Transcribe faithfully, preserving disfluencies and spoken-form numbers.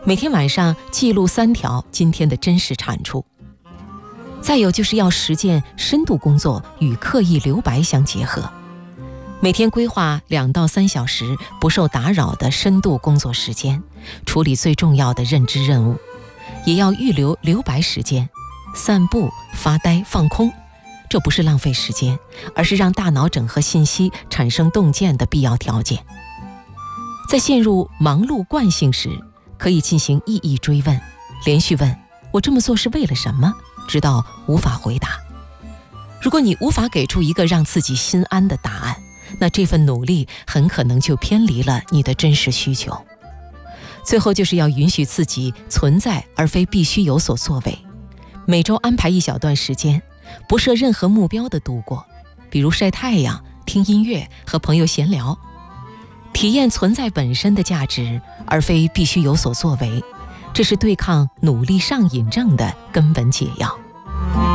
每天晚上记录三条今天的真实产出。再有就是要实践深度工作与刻意留白相结合，每天规划两到三小时不受打扰的深度工作时间，处理最重要的认知任务，也要预留留白时间，散步、发呆、放空。这不是浪费时间，而是让大脑整合信息、产生洞见的必要条件。在陷入忙碌惯性时，可以进行意义追问，连续问：我这么做是为了什么？直到无法回答。如果你无法给出一个让自己心安的答案，那这份努力很可能就偏离了你的真实需求。最后就是要允许自己存在，而非必须有所作为。每周安排一小段时间，不设任何目标的度过，比如晒太阳、听音乐、和朋友闲聊，体验存在本身的价值，而非必须有所作为。这是对抗努力上瘾症的根本解药。